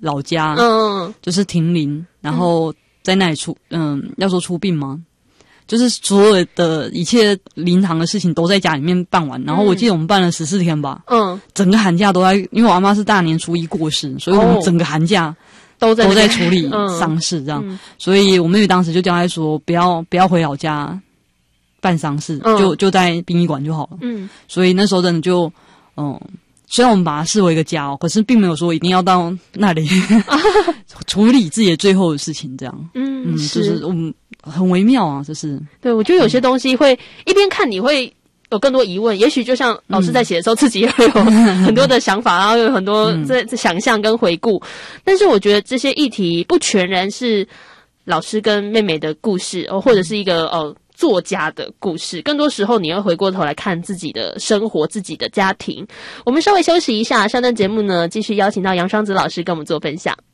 老家，就是停灵，然后在那里要说出殡吗？就是所有的一切灵堂的事情都在家里面办完，然后我记得我们办了14天吧，整个寒假都在，因为我阿嬷是大年初一过世，所以我们整个寒假都在处理丧事这样，所以我妹妹当时就交代说不要回老家办丧事，就在殡仪馆就好了。所以那时候真的就虽然我们把它视为一个家可是并没有说一定要到那里处理自己的最后的事情这样。就是我们很微妙啊，就是对，我觉得有些东西会一边看你会有更多疑问，也许就像老师在写的时候自己也会有很多的想法，然后有很多这想象跟回顾，但是我觉得这些议题不全然是老师跟妹妹的故事或者是一个作家的故事，更多时候你要回过头来看自己的生活，自己的家庭。我们稍微休息一下，上段节目呢继续邀请到杨双子老师跟我们做分享。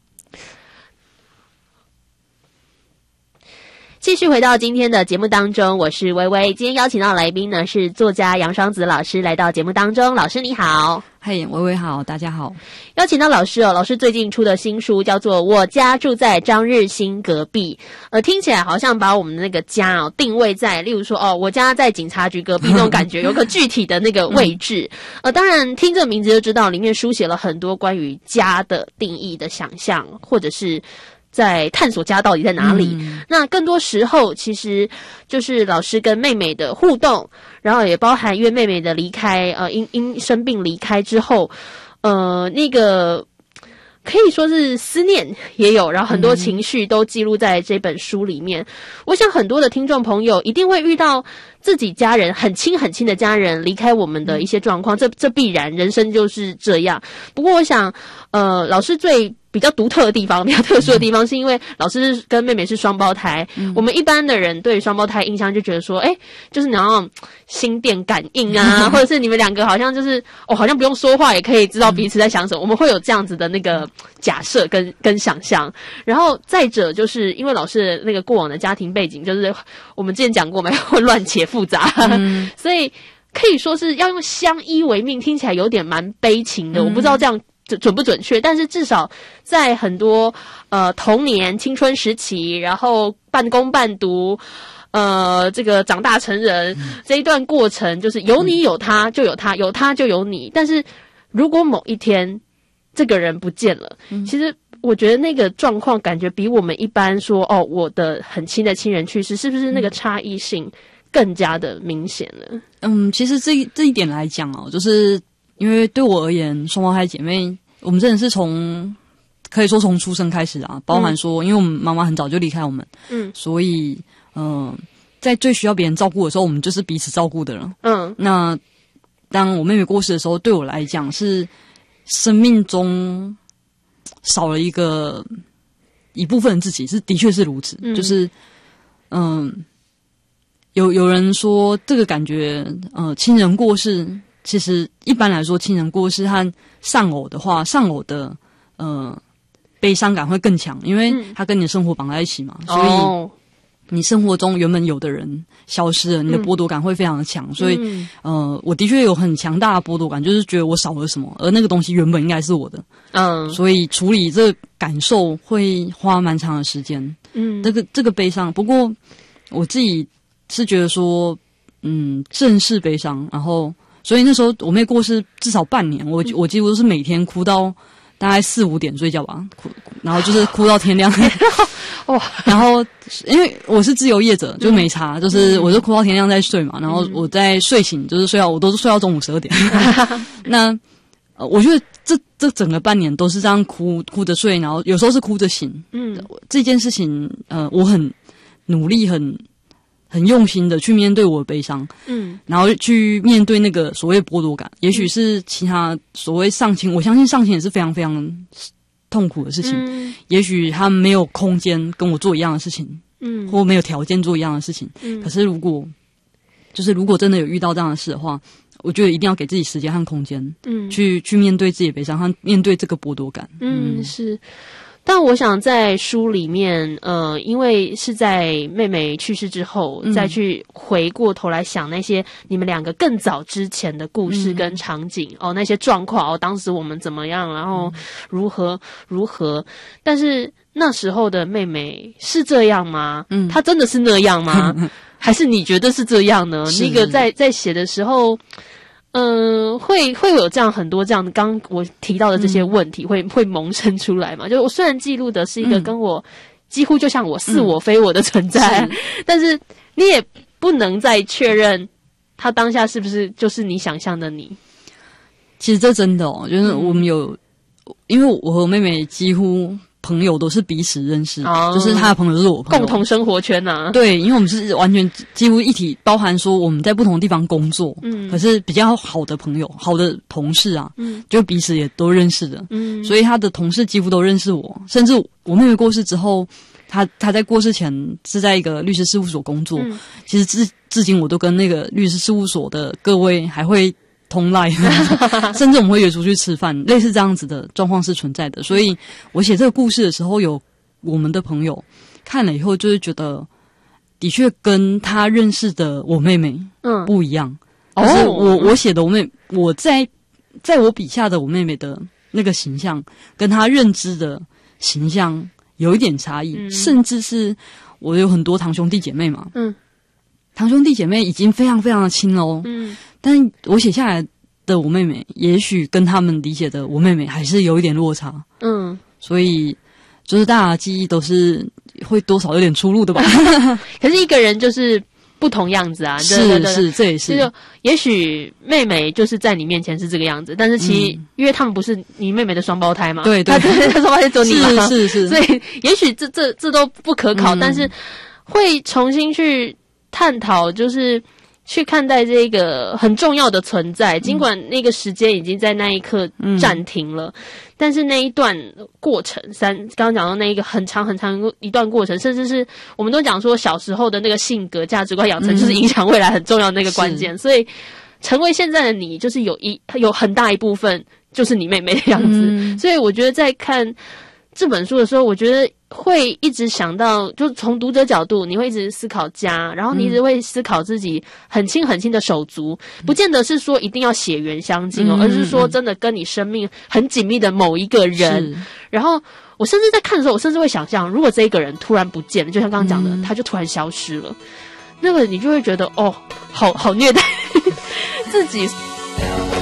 继续回到今天的节目当中，我是薇薇。今天邀请到的来宾呢是作家杨双子老师来到节目当中。老师你好。 嘿，薇薇好，大家好。 邀请到老师老师最近出的新书叫做《我家住在张日新隔壁》，听起来好像把我们的那个家定位在，例如说我家在警察局隔壁那种感觉，有个具体的那个位置。当然听这个名字就知道里面书写了很多关于家的定义的想象，或者是在探索家到底在哪里。那更多时候其实就是老师跟妹妹的互动，然后也包含因为妹妹的离开，因生病离开之后，那个可以说是思念也有，然后很多情绪都记录在这本书里面。我想很多的听众朋友一定会遇到自己家人很亲很亲的家人离开我们的一些状况，这必然，人生就是这样。不过我想老师比较独特的地方，比较特殊的地方，是因为老师跟妹妹是双胞胎。我们一般的人对双胞胎印象就觉得说，就是你要心电感应啊，或者是你们两个好像就是好像不用说话也可以知道彼此在想什么。我们会有这样子的那个假设跟想象。然后再者就是因为老师的那个过往的家庭背景，就是我们之前讲过嘛，混乱且复杂，所以可以说是要用相依为命，听起来有点蛮悲情的。我不知道这样准不准确，但是至少在很多童年青春时期，然后半工半读，这个长大成人这一段过程，就是有你有他就有他，有他就有你。但是如果某一天这个人不见了，其实我觉得那个状况感觉比我们一般说我的很亲的亲人去世，是不是那个差异性更加的明显了？ 其实这一点来讲就是因为对我而言，双胞胎姐妹，我们真的是可以说从出生开始啊，包含说，因为我们妈妈很早就离开我们，所以在最需要别人照顾的时候，我们就是彼此照顾的人。那当我妹妹过世的时候，对我来讲是生命中少了一部分自己，的确是如此。就是有人说这个感觉，亲人过世。其实一般来说，亲人过世和丧偶的话，丧偶的悲伤感会更强，因为他跟你的生活绑在一起嘛，所以你生活中原本有的人消失了，你的剥夺感会非常的强。所以我的确有很强大的剥夺感，就是觉得我少了什么，而那个东西原本应该是我的。所以处理这个感受会花蛮长的时间。这个悲伤，不过我自己是觉得说正视悲伤，然后所以那时候我妹过世至少半年，我几乎都是每天哭到大概4-5点睡觉吧，然后就是哭到天亮。然后因为我是自由业者，就没差，就是我就哭到天亮再睡嘛，然后我在睡醒就是我都是睡到中午12点。那我觉得这整个半年都是这样哭着睡，然后有时候是哭着醒。这件事情我很努力很用心的去面对我的悲伤，然后去面对那个所谓剥夺感，也许是其他所谓丧亲，我相信丧亲也是非常非常痛苦的事情，也许他们没有空间跟我做一样的事情，或没有条件做一样的事情，可是如果真的有遇到这样的事的话，我觉得一定要给自己时间和空间，去面对自己的悲伤和面对这个剥夺感。 是。 但我想在书里面，因为是在妹妹去世之后，再去回过头来想那些你们两个更早之前的故事跟场景，那些状况，当时我们怎么样，然后如何，但是那时候的妹妹是这样吗？她真的是那样吗？还是你觉得是这样呢？那个在写的时候。会有这样很多这样的，刚我提到的这些问题会萌生出来嘛？就我虽然记录的是一个跟我几乎就像我似我非我的存在，但是你也不能再确认他当下是不是就是你想象的你。 其实这真的就是我们因为我和我妹妹几乎朋友都是彼此认识，就是他的朋友都是我朋友， 共同生活圈啊。 对，因为我们是完全几乎一体，包含说我们在不同地方工作，可是比较好的朋友、好的同事啊，就彼此也都认识的，所以他的同事几乎都认识我，甚至我妹妹过世之后，他在过世前是在一个律师事务所工作，其实至今我都跟那个律师事务所的各位还会通赖，甚至我们会约出去吃饭，类似这样子的状况是存在的。所以我写这个故事的时候，有我们的朋友看了以后，就是觉得的确跟他认识的我妹妹不一样。就是我写的我在我笔下的我妹妹的那个形象，跟他认知的形象有一点差异，甚至是我有很多堂兄弟姐妹嘛，堂兄弟姐妹已经非常非常的亲了但我写下来的我妹妹，也许跟他们理解的我妹妹还是有一点落差。所以就是大家的记忆都是会多少有点出入的吧。 可是一个人就是不同样子啊， 是，这也是。 就也许妹妹就是在你面前是这个样子，但是其实因为他们不是你妹妹的双胞胎嘛， 对， 他双胞胎只有你嘛， 是， 所以也许这都不可考，但是会重新去探讨，就是去看待这个很重要的存在，尽管那个时间已经在那一刻暂停了，但是那一段过程，刚刚讲到那一个很长很长一段过程，甚至是我们都讲说小时候的那个性格价值观养成，就是影响未来很重要的那个关键，所以成为现在的你，就是有很大一部分就是你妹妹的样子，所以我觉得在看这本书的时候，我觉得会一直想到，就从读者角度，你会一直思考家，然后你一直会思考自己很亲很亲的手足，不见得是说一定要血缘相近而是说真的跟你生命很紧密的某一个人。然后我甚至在看的时候，我甚至会想象，如果这一个人突然不见了，就像刚刚讲的，他就突然消失了，那个你就会觉得好虐待自己。